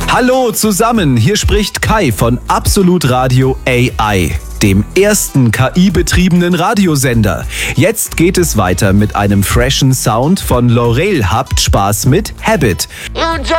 Hallo zusammen, hier spricht Kai von Absolut Radio AI, dem ersten KI-betriebenen Radiosender. Jetzt geht es weiter mit einem freshen Sound von Lorel. Habt Spaß mit Habit.